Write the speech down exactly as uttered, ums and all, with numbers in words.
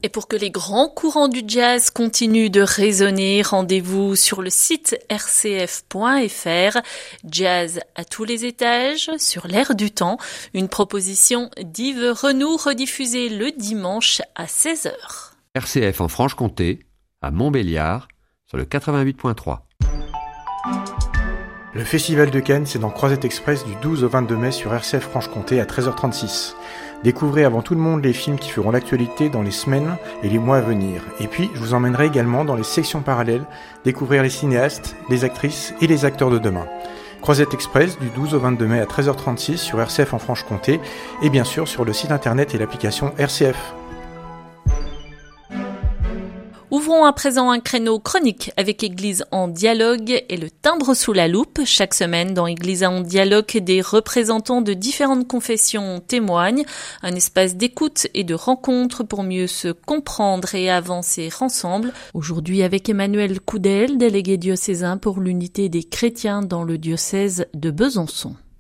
Et pour que les grands courants du jazz continuent de résonner, rendez-vous sur le site r c f point f r. Jazz à tous les étages, sur l'air du temps. Une proposition d'Yves Renoux rediffusée le dimanche à seize heures. R C F en Franche-Comté, à Montbéliard, sur le quatre-vingt-huit point trois. Le Festival de Cannes, c'est dans Croisette Express du douze au vingt-deux mai sur R C F Franche-Comté à treize heures trente-six. Découvrez avant tout le monde les films qui feront l'actualité dans les semaines et les mois à venir. Et puis, je vous emmènerai également dans les sections parallèles, découvrir les cinéastes, les actrices et les acteurs de demain. Croisette Express du douze au vingt-deux mai à treize heures trente-six sur R C F en Franche-Comté et bien sûr sur le site internet et l'application R C F. Ouvrons à présent un créneau chronique avec Église en dialogue et le timbre sous la loupe. Chaque semaine, dans Église en dialogue, des représentants de différentes confessions témoignent. Un espace d'écoute et de rencontre pour mieux se comprendre et avancer ensemble. Aujourd'hui avec Emmanuel Coudel, délégué diocésain pour l'unité des chrétiens dans le diocèse de Besançon.